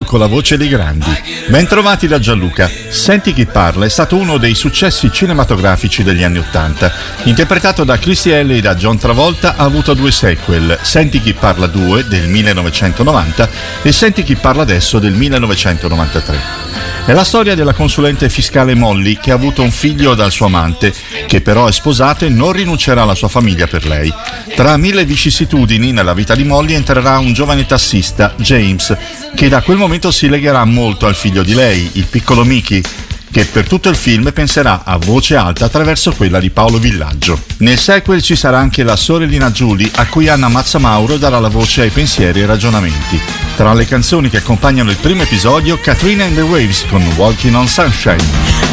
con la voce dei grandi. Bentrovati da Gianluca. Senti chi parla è stato uno dei successi cinematografici degli anni '80. Interpretato da Christy Alley e da John Travolta, ha avuto 2 sequel, Senti chi parla 2 del 1990 e Senti chi parla adesso del 1993. È la storia della consulente fiscale Molly che ha avuto un figlio dal suo amante, che però è sposato e non rinuncerà alla sua famiglia per lei. Tra 1000 vicissitudini nella vita di Molly entrerà un giovane tassista, James, che da quel momento si legherà molto al figlio di lei, il piccolo Mickey, che per tutto il film penserà a voce alta attraverso quella di Paolo Villaggio. Nel sequel ci sarà anche la sorellina Julie, a cui Anna Mazzamauro darà la voce ai pensieri e ai ragionamenti. Tra le canzoni che accompagnano il primo episodio, Katrina and the Waves con Walking on Sunshine.